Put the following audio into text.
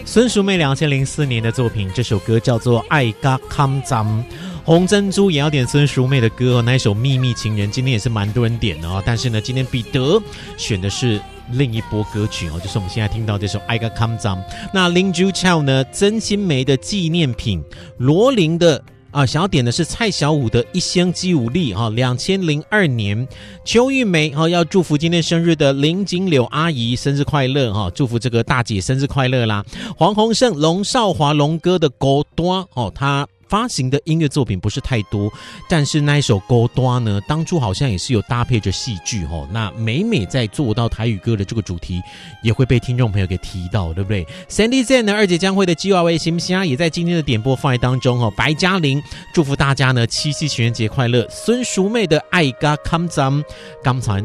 孙淑妹2004年的作品，这首歌叫做《爱甲坎站》。红珍珠也要点孙淑妹的歌哦，那一首《秘密情人》今天也是蛮多人点的哦。但是呢，今天彼得选的是另一波歌曲哦，就是我们现在听到这首《爱甲坎站》。那林珠俏呢，曾心梅的纪念品，罗琳的想要点的是蔡小五的一生之有力2002年，邱玉梅要祝福今天生日的林景柳阿姨生日快乐祝福这个大姐生日快乐啦。黄鸿胜、龙少华龙哥的歌单他发行的音乐作品不是太多，但是那一首歌单呢，当初好像也是有搭配着戏剧那每每在做到台语歌的这个主题，也会被听众朋友给提到，对不对 ？Sandy Zen 呢，二姐将会的 GRA 行不行也在今天的点播范围当中白嘉玲祝福大家呢七夕情人节快乐，孙淑妹的爱甲坎站，刚才